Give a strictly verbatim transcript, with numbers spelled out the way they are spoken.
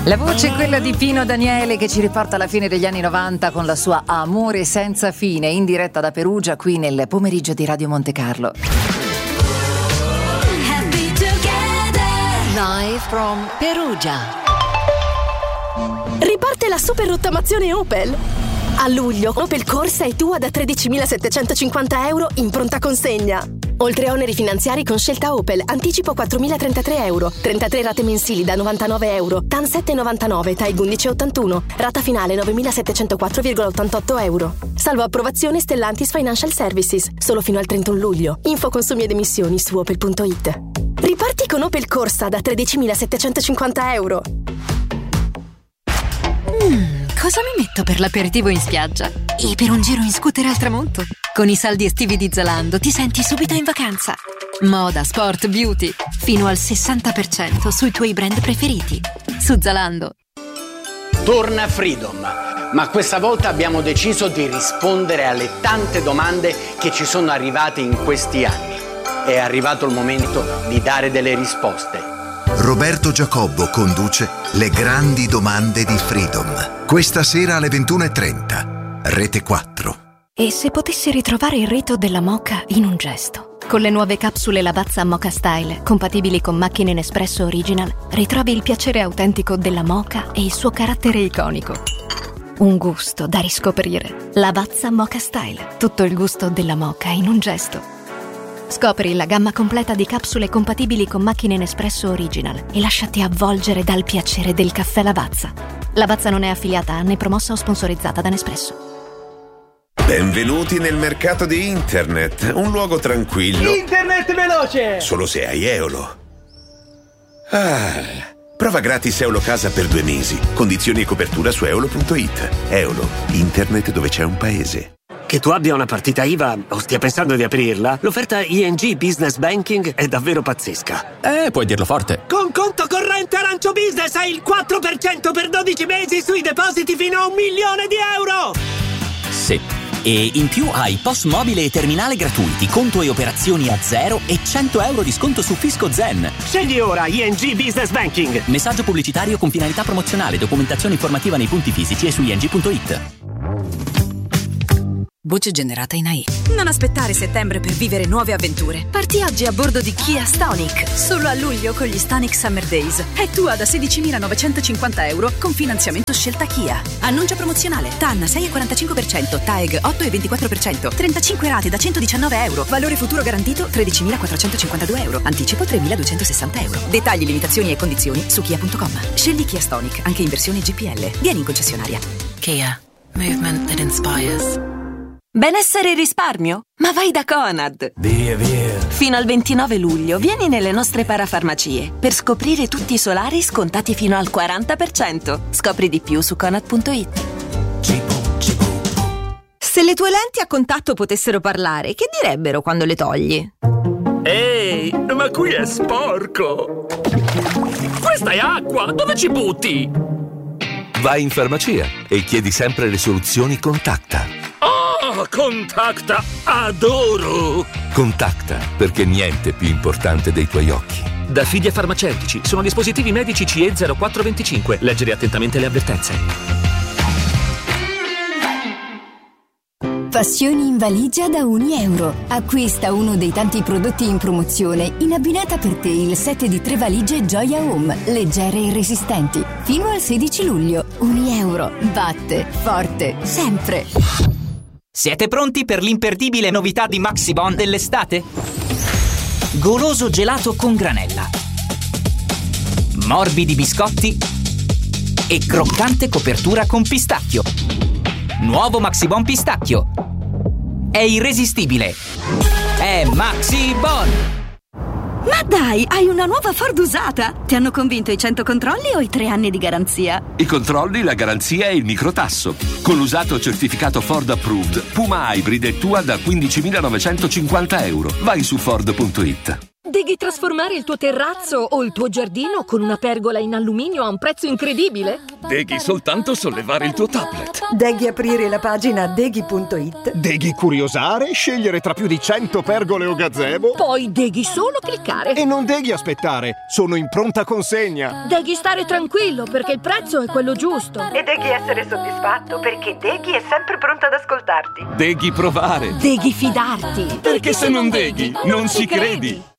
La voce è quella di Pino Daniele, che ci riporta alla fine degli anni novanta con la sua Amore senza fine, in diretta da Perugia, qui nel pomeriggio di Radio Monte Carlo. Happy together. Live from Perugia. Riparte la super rottamazione Opel. A luglio Opel Corsa è tua da tredicimilasettecentocinquanta euro in pronta consegna. Oltre a oneri finanziari con scelta Opel, anticipo quattromilatrentatré euro, trentatré rate mensili da novantanove euro, T A N sette virgola novantanove, T A I undici virgola ottantuno, rata finale novemilasettecentoquattro virgola ottantotto euro. Salvo approvazione Stellantis Financial Services, solo fino al trentuno luglio. Info consumi ed emissioni su opel punto it. Riparti con Opel Corsa da tredicimilasettecentocinquanta euro. Mm, cosa mi metto per l'aperitivo in spiaggia? E per un giro in scooter al tramonto? Con i saldi estivi di Zalando ti senti subito in vacanza. Moda, sport, beauty, fino al sessanta per cento sui tuoi brand preferiti. Su Zalando. Torna Freedom, ma questa volta abbiamo deciso di rispondere alle tante domande che ci sono arrivate in questi anni. È arrivato il momento di dare delle risposte. Roberto Giacobbo conduce Le grandi domande di Freedom. Questa sera alle ventuno e trenta. Rete quattro. E se potessi ritrovare il rito della moka in un gesto? Con le nuove capsule Lavazza Moka Style, compatibili con macchine Nespresso Original, ritrovi il piacere autentico della moka e il suo carattere iconico. Un gusto da riscoprire. Lavazza Moka Style, tutto il gusto della moka in un gesto. Scopri la gamma completa di capsule compatibili con macchine Nespresso Original e lasciati avvolgere dal piacere del caffè Lavazza. Lavazza non è affiliata né promossa o sponsorizzata da Nespresso. Benvenuti nel mercato di internet, un luogo tranquillo. Internet veloce! Solo se hai Eolo. Ah, prova gratis Eolo Casa per due mesi. Condizioni e copertura su eolo punto it. Eolo, internet dove c'è un paese. Che tu abbia una partita I V A o stia pensando di aprirla, l'offerta I N G Business Banking è davvero pazzesca. Eh, puoi dirlo forte. Con conto corrente Arancio Business hai il quattro per cento per dodici mesi sui depositi fino a un milione di euro! Sì. E in più hai P O S mobile e terminale gratuiti, conto e operazioni a zero e cento euro di sconto su Fisco Zen. Scegli ora I N G Business Banking. Messaggio pubblicitario con finalità promozionale, documentazione informativa nei punti fisici e su i n g punto it. Voce generata in A I. Non aspettare settembre per vivere nuove avventure. Parti oggi a bordo di Kia Stonic. Solo a luglio con gli Stonic Summer Days. È tua da sedicimilanovecentocinquanta euro con finanziamento scelta Kia. Annuncio promozionale. T A N sei virgola quarantacinque per cento, T A E G otto virgola ventiquattro per cento, trentacinque rate da centodiciannove euro. Valore futuro garantito tredicimilaquattrocentocinquantadue euro. Anticipo tremiladuecentosessanta euro. Dettagli, limitazioni e condizioni su kia punto com. Scegli Kia Stonic, anche in versione G P L. Vieni in concessionaria. Kia. Movement that inspires. Benessere e risparmio? Ma vai da Conad! Via, via! Fino al ventinove luglio vieni nelle nostre parafarmacie per scoprire tutti i solari scontati fino al quaranta per cento. Scopri di più su conad punto it. Se le tue lenti a contatto potessero parlare, che direbbero quando le togli? Ehi, ma qui è sporco! Questa è acqua! Dove ci butti? Vai in farmacia e chiedi sempre le soluzioni Contacta. Oh, Contacta, adoro! Contacta, perché niente è più importante dei tuoi occhi. Da Fidia Farmaceutici, sono dispositivi medici C E zero quattro venticinque. Leggere attentamente le avvertenze. Passioni in valigia da un euro. Acquista uno dei tanti prodotti in promozione in abbinata per te il set di tre valigie Gioia Home, leggere e resistenti. Fino al sedici luglio. Un euro. Batte forte sempre. Siete pronti per l'imperdibile novità di Maxibon dell'estate? Goloso gelato con granella, morbidi biscotti e croccante copertura con pistacchio. Nuovo Maxibon pistacchio. È irresistibile. È Maxibon! Ma dai, hai una nuova Ford usata! Ti hanno convinto i cento controlli o i tre anni di garanzia? I controlli, la garanzia e il microtasso. Con l'usato certificato Ford Approved, Puma Hybrid è tua da quindicimilanovecentocinquanta euro. Vai su Ford punto it. Devi trasformare il tuo terrazzo o il tuo giardino con una pergola in alluminio a un prezzo incredibile? Devi soltanto sollevare il tuo tablet. Devi aprire la pagina deghi punto it. Devi curiosare, scegliere tra più di cento pergole o gazebo. Poi devi solo cliccare. E non devi aspettare, sono in pronta consegna. Devi stare tranquillo perché il prezzo è quello giusto. E devi essere soddisfatto perché Deghi è sempre pronta ad ascoltarti. Devi provare. Devi fidarti. Perché se non Deghi, non ci credi.